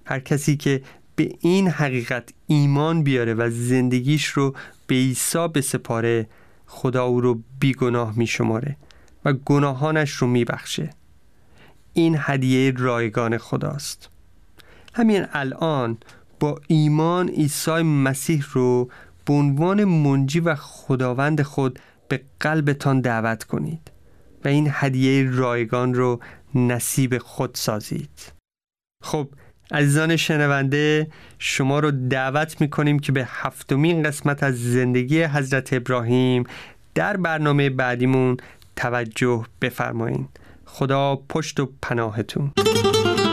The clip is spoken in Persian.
هر کسی که به این حقیقت ایمان بیاره و زندگیش رو به عیسی بسپاره، خدا او رو بیگناه میشماره و گناهانش رو میبخشه. این هدیه رایگان خداست. همین الان با ایمان عیسی مسیح رو به عنوان منجی و خداوند خود به قلبتان دعوت کنید و این هدیه رایگان رو نصیب خود سازید. خب عزیزان شنونده، شما رو دعوت میکنیم که به 7مین قسمت از زندگی حضرت ابراهیم در برنامه بعدیمون توجه بفرمایید. خدا پشت و پناهتون.